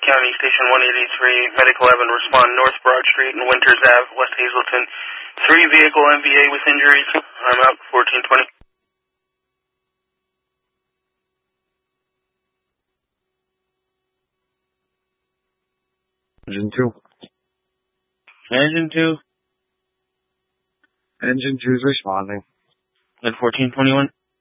County Station 183, Medical Evan, respond North Broad Street and Winters Ave, West Hazleton. 3 vehicle MVA with injuries. I'm out 1420. Engine 2. Engine 2. Engine 2's responding. At 1421.